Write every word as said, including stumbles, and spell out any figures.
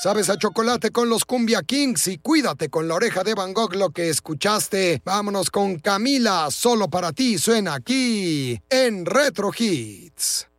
Sabes a chocolate con los Cumbia Kings y cuídate con La Oreja de Van Gogh lo que escuchaste. Vámonos con Camila, solo para ti suena aquí en Retro Hits.